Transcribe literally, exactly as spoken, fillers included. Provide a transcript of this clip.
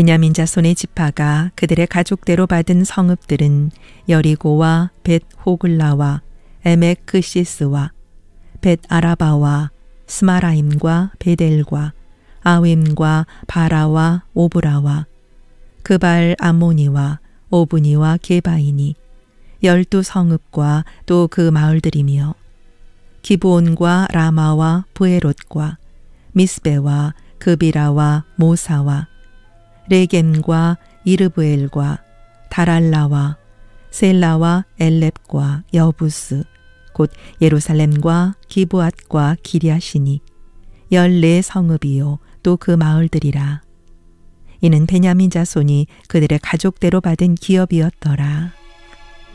베냐민 자손의 지파가 그들의 가족대로 받은 성읍들은 여리고와 벳 호글라와 에멕 그시스와 벳 아라바와 스마라임과 베델과 아웸과 바라와 오브라와 그발 암모니와 오브니와 게바이니 열두 성읍과 또 그 마을들이며 기브온과 라마와 부에롯과 미스베와 그비라와 모사와 레겜과 이르브엘과 다랄라와 셀라와 엘렙과 여부스 곧 예루살렘과 기브앗과 기랴시니 열네 성읍이요 또 그 마을들이라. 이는 베냐민 자손이 그들의 가족대로 받은 기업이었더라.